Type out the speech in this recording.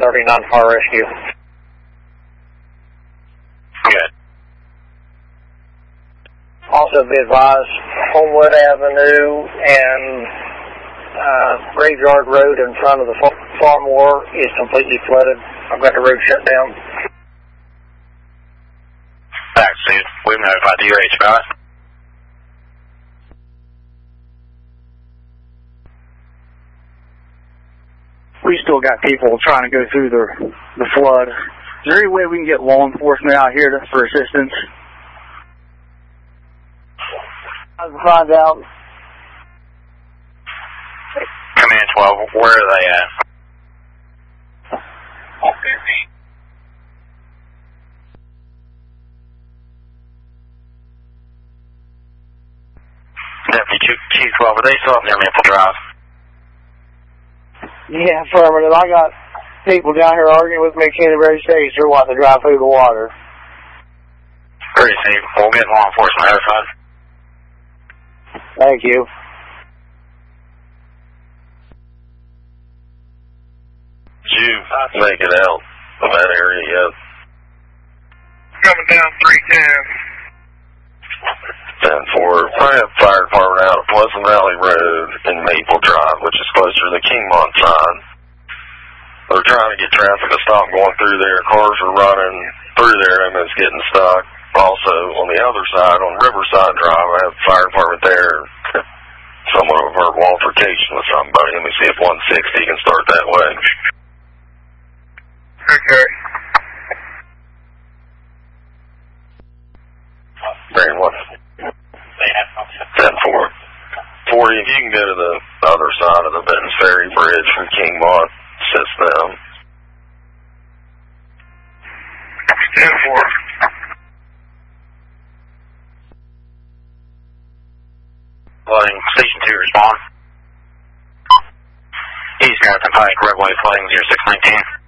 1039 Fire Rescue. Good. Also be advised, Homewood Avenue and Graveyard Road in front of the Farm War is completely flooded. I've got the road shut down. Thanks, dude. We've notified DRH about it. We still got people trying to go through the flood. Is there any way we can get law enforcement out here for assistance? I'll find out. Command 12, where are they at? Deputy Chief 12, are they still up near Maple Drive? Yeah, affirmative. I got people down here arguing with me at Canterbury Station wanting to drive through the water. Great, Steve. We'll get law enforcement notified. Thank you. Did you make it out of that area yet? Coming down 310. 10-4. I have fire department out at Pleasant Valley Road and Maple Drive, which is closer to the Kingmont sign. They're trying to get traffic to stop going through there. Cars are running through there and it's getting stuck. Also, on the other side, on Riverside Drive, I have fire department there. Somewhat of a verbal altercation with somebody. Let me see if 160 can start that way. Okay. Brandon, what? 10-4. 40, if you can go to the other side of the Benton's Ferry Bridge from Kingmont, assist them. 10-4. Flooding, Station 2, respond. East Captain Pike, Redway, flooding 0619.